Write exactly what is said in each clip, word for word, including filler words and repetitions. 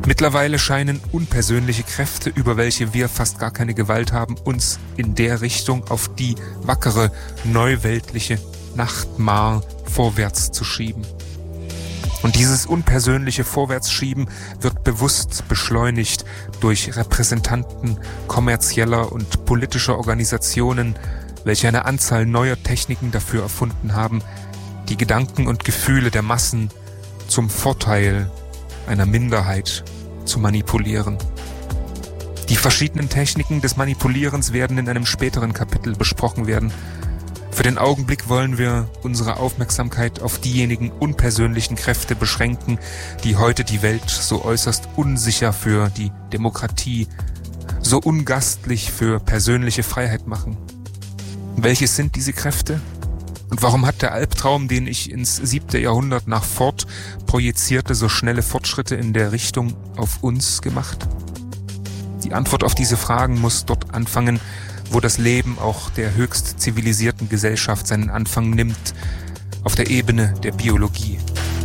Mittlerweile scheinen unpersönliche Kräfte, über welche wir fast gar keine Gewalt haben, uns in der Richtung auf die wackere, neuweltliche Nachtmar vorwärts zu schieben. Und dieses unpersönliche Vorwärtsschieben wird bewusst beschleunigt durch Repräsentanten kommerzieller und politischer Organisationen, welche eine Anzahl neuer Techniken dafür erfunden haben, die Gedanken und Gefühle der Massen zum Vorteil einer Minderheit zu manipulieren. Die verschiedenen Techniken des Manipulierens werden in einem späteren Kapitel besprochen werden. Für den Augenblick wollen wir unsere Aufmerksamkeit auf diejenigen unpersönlichen Kräfte beschränken, die heute die Welt so äußerst unsicher für die Demokratie, so ungastlich für persönliche Freiheit machen. Welches sind diese Kräfte? Und warum hat der Albtraum, den ich ins siebte Jahrhundert nach Ford projizierte, so schnelle Fortschritte in der Richtung auf uns gemacht? Die Antwort auf diese Fragen muss dort anfangen, wo das Leben auch der höchst zivilisierten Gesellschaft seinen Anfang nimmt, auf der Ebene der Biologie.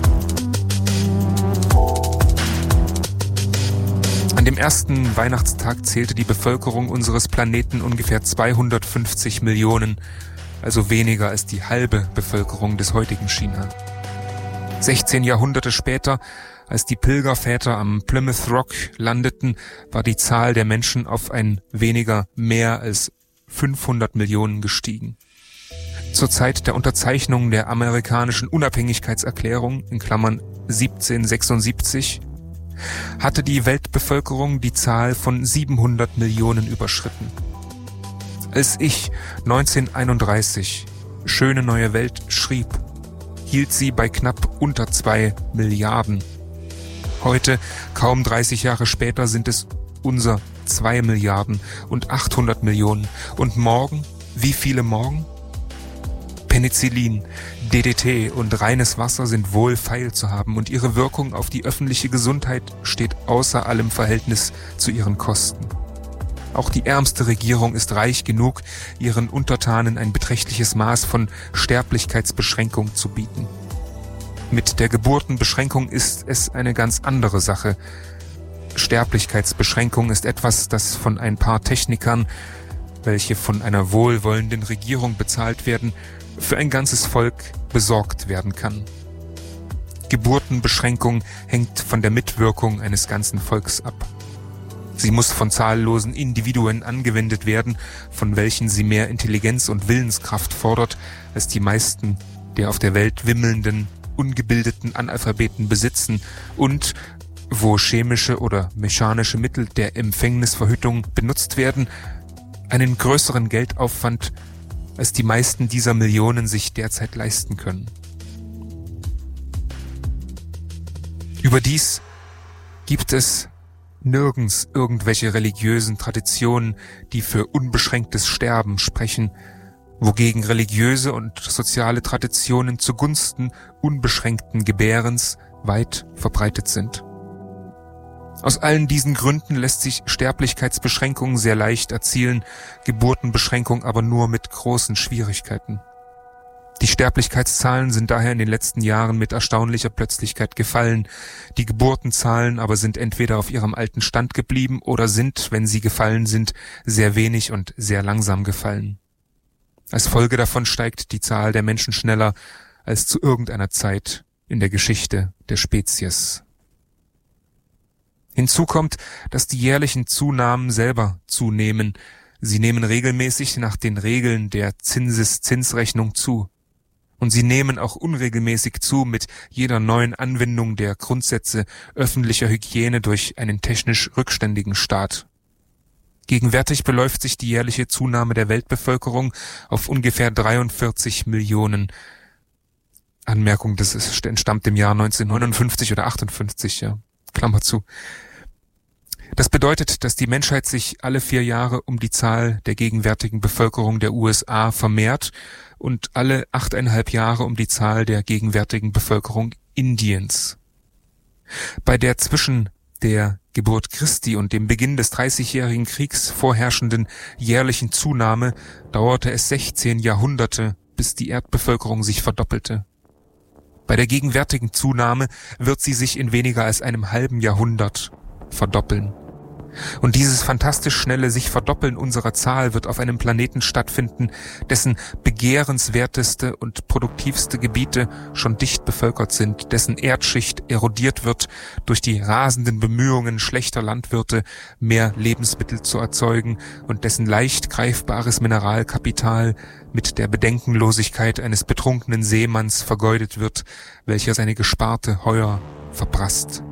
An dem ersten Weihnachtstag zählte die Bevölkerung unseres Planeten ungefähr zweihundertfünfzig Millionen, also weniger als die halbe Bevölkerung des heutigen China. sechzehn Jahrhunderte später, als die Pilgerväter am Plymouth Rock landeten, war die Zahl der Menschen auf ein weniger mehr als fünfhundert Millionen gestiegen. Zur Zeit der Unterzeichnung der amerikanischen Unabhängigkeitserklärung in Klammern siebzehnhundertsechsundsiebzig hatte die Weltbevölkerung die Zahl von siebenhundert Millionen überschritten. Als ich neunzehnhunderteinunddreißig Schöne neue Welt schrieb, hielt sie bei knapp unter zwei Milliarden. Heute, kaum dreißig Jahre später, sind es unser zwei Milliarden und achthundert Millionen. Und morgen, wie viele morgen? Penicillin, D D T und reines Wasser sind wohlfeil zu haben und ihre Wirkung auf die öffentliche Gesundheit steht außer allem Verhältnis zu ihren Kosten. Auch die ärmste Regierung ist reich genug, ihren Untertanen ein beträchtliches Maß von Sterblichkeitsbeschränkung zu bieten. Mit der Geburtenbeschränkung ist es eine ganz andere Sache. Sterblichkeitsbeschränkung ist etwas, das von ein paar Technikern, welche von einer wohlwollenden Regierung bezahlt werden, für ein ganzes Volk besorgt werden kann. Geburtenbeschränkung hängt von der Mitwirkung eines ganzen Volks ab. Sie muss von zahllosen Individuen angewendet werden, von welchen sie mehr Intelligenz und Willenskraft fordert, als die meisten der auf der Welt wimmelnden, ungebildeten Analphabeten besitzen und, wo chemische oder mechanische Mittel der Empfängnisverhütung benutzt werden, einen größeren Geldaufwand, als die meisten dieser Millionen sich derzeit leisten können. Überdies gibt es nirgends irgendwelche religiösen Traditionen, die für unbeschränktes Sterben sprechen, wogegen religiöse und soziale Traditionen zugunsten unbeschränkten Gebärens weit verbreitet sind. Aus allen diesen Gründen lässt sich Sterblichkeitsbeschränkung sehr leicht erzielen, Geburtenbeschränkung aber nur mit großen Schwierigkeiten. Die Sterblichkeitszahlen sind daher in den letzten Jahren mit erstaunlicher Plötzlichkeit gefallen. Die Geburtenzahlen aber sind entweder auf ihrem alten Stand geblieben oder sind, wenn sie gefallen sind, sehr wenig und sehr langsam gefallen. Als Folge davon steigt die Zahl der Menschen schneller als zu irgendeiner Zeit in der Geschichte der Spezies. Hinzu kommt, dass die jährlichen Zunahmen selber zunehmen. Sie nehmen regelmäßig nach den Regeln der Zinseszinsrechnung zu. Und sie nehmen auch unregelmäßig zu mit jeder neuen Anwendung der Grundsätze öffentlicher Hygiene durch einen technisch rückständigen Staat. Gegenwärtig beläuft sich die jährliche Zunahme der Weltbevölkerung auf ungefähr dreiundvierzig Millionen. Anmerkung, das ist, entstammt dem Jahr neunzehnhundertneunundfünfzig oder achtundfünfzig, ja. Klammer zu. Das bedeutet, dass die Menschheit sich alle vier Jahre um die Zahl der gegenwärtigen Bevölkerung der U S A vermehrt und alle achteinhalb Jahre um die Zahl der gegenwärtigen Bevölkerung Indiens. Bei der zwischen der Geburt Christi und dem Beginn des Dreißigjährigen Kriegs vorherrschenden jährlichen Zunahme dauerte es sechzehn Jahrhunderte, bis die Erdbevölkerung sich verdoppelte. Bei der gegenwärtigen Zunahme wird sie sich in weniger als einem halben Jahrhundert verdoppeln. Und dieses fantastisch schnelle sich Verdoppeln unserer Zahl wird auf einem Planeten stattfinden, dessen begehrenswerteste und produktivste Gebiete schon dicht bevölkert sind, dessen Erdschicht erodiert wird durch die rasenden Bemühungen schlechter Landwirte, mehr Lebensmittel zu erzeugen und dessen leicht greifbares Mineralkapital mit der Bedenkenlosigkeit eines betrunkenen Seemanns vergeudet wird, welcher seine gesparte Heuer verprasst.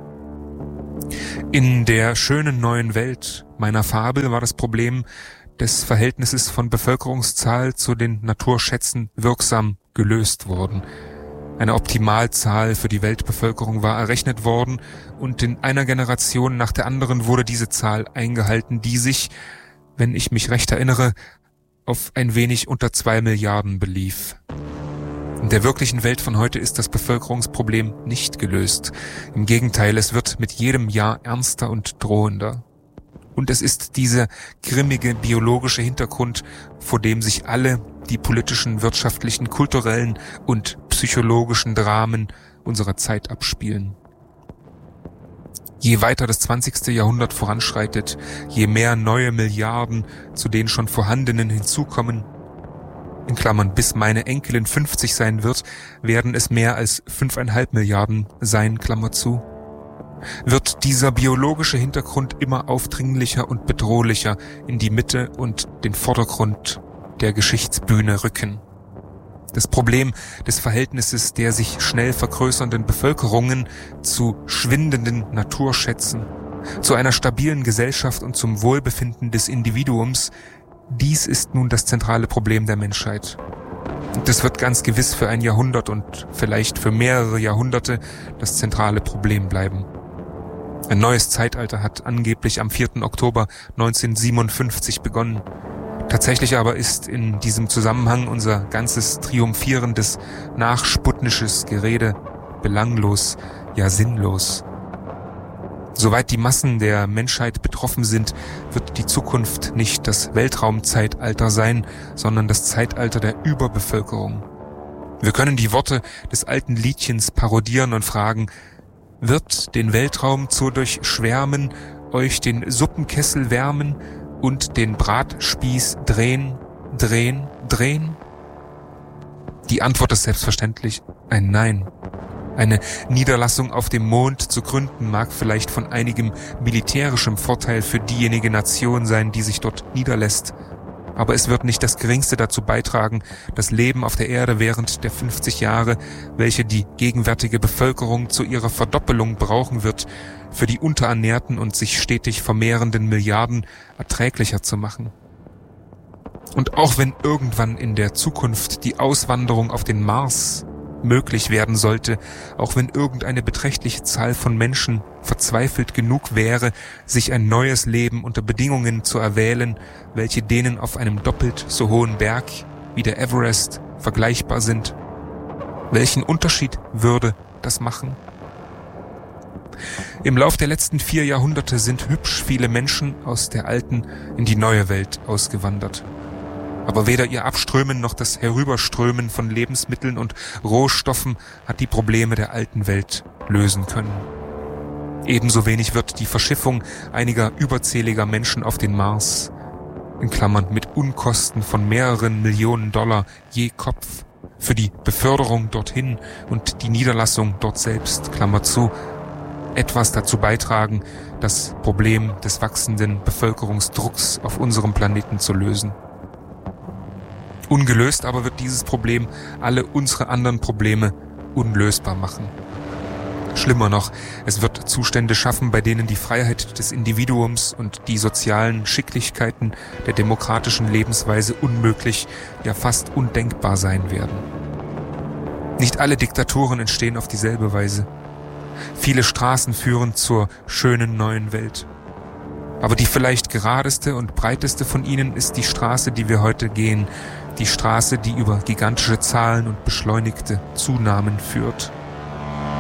In der schönen neuen Welt meiner Fabel war das Problem des Verhältnisses von Bevölkerungszahl zu den Naturschätzen wirksam gelöst worden. Eine Optimalzahl für die Weltbevölkerung war errechnet worden und in einer Generation nach der anderen wurde diese Zahl eingehalten, die sich, wenn ich mich recht erinnere, auf ein wenig unter zwei Milliarden belief. In der wirklichen Welt von heute ist das Bevölkerungsproblem nicht gelöst. Im Gegenteil, es wird mit jedem Jahr ernster und drohender. Und es ist dieser grimmige biologische Hintergrund, vor dem sich alle die politischen, wirtschaftlichen, kulturellen und psychologischen Dramen unserer Zeit abspielen. Je weiter das zwanzigste Jahrhundert voranschreitet, je mehr neue Milliarden zu den schon vorhandenen hinzukommen, in Klammern, bis meine Enkelin fünfzig sein wird, werden es mehr als fünfeinhalb Milliarden sein, Klammer zu, wird dieser biologische Hintergrund immer aufdringlicher und bedrohlicher in die Mitte und den Vordergrund der Geschichtsbühne rücken. Das Problem des Verhältnisses der sich schnell vergrößernden Bevölkerungen zu schwindenden Naturschätzen, zu einer stabilen Gesellschaft und zum Wohlbefinden des Individuums, dies ist nun das zentrale Problem der Menschheit. Und das wird ganz gewiss für ein Jahrhundert und vielleicht für mehrere Jahrhunderte das zentrale Problem bleiben. Ein neues Zeitalter hat angeblich am vierten Oktober neunzehnhundertsiebenundfünfzig begonnen. Tatsächlich aber ist in diesem Zusammenhang unser ganzes triumphierendes, nachsputnisches Gerede belanglos, ja sinnlos. Soweit die Massen der Menschheit betroffen sind, wird die Zukunft nicht das Weltraumzeitalter sein, sondern das Zeitalter der Überbevölkerung. Wir können die Worte des alten Liedchens parodieren und fragen: Wird den Weltraum zu durchschwärmen, euch den Suppenkessel wärmen und den Bratspieß drehen, drehen, drehen? Die Antwort ist selbstverständlich ein Nein. Eine Niederlassung auf dem Mond zu gründen mag vielleicht von einigem militärischem Vorteil für diejenige Nation sein, die sich dort niederlässt. Aber es wird nicht das Geringste dazu beitragen, das Leben auf der Erde während der fünfzig Jahre, welche die gegenwärtige Bevölkerung zu ihrer Verdoppelung brauchen wird, für die unterernährten und sich stetig vermehrenden Milliarden erträglicher zu machen. Und auch wenn irgendwann in der Zukunft die Auswanderung auf den Mars möglich werden sollte, auch wenn irgendeine beträchtliche Zahl von Menschen verzweifelt genug wäre, sich ein neues Leben unter Bedingungen zu erwählen, welche denen auf einem doppelt so hohen Berg wie der Everest vergleichbar sind. Welchen Unterschied würde das machen? Im Lauf der letzten vier Jahrhunderte sind hübsch viele Menschen aus der alten in die neue Welt ausgewandert. Aber weder ihr Abströmen noch das Herüberströmen von Lebensmitteln und Rohstoffen hat die Probleme der alten Welt lösen können. Ebenso wenig wird die Verschiffung einiger überzähliger Menschen auf den Mars, in Klammern mit Unkosten von mehreren Millionen Dollar je Kopf, für die Beförderung dorthin und die Niederlassung dort selbst, Klammer zu, etwas dazu beitragen, das Problem des wachsenden Bevölkerungsdrucks auf unserem Planeten zu lösen. Ungelöst aber wird dieses Problem alle unsere anderen Probleme unlösbar machen. Schlimmer noch, es wird Zustände schaffen, bei denen die Freiheit des Individuums und die sozialen Schicklichkeiten der demokratischen Lebensweise unmöglich, ja fast undenkbar sein werden. Nicht alle Diktaturen entstehen auf dieselbe Weise. Viele Straßen führen zur schönen neuen Welt. Aber die vielleicht geradeste und breiteste von ihnen ist die Straße, die wir heute gehen, die Straße, die über gigantische Zahlen und beschleunigte Zunahmen führt.